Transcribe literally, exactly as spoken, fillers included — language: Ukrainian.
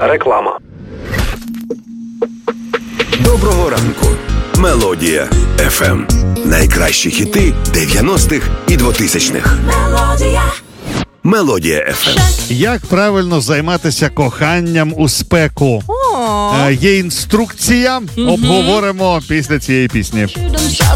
Реклама. Доброго ранку. Мелодія еф ем. Найкращі хіти дев'яностих і двотисячних. Мелодія. Мелодія еф ем. Як правильно займатися коханням у спеку? О. Е, Є інструкція, обговоримо після цієї пісні.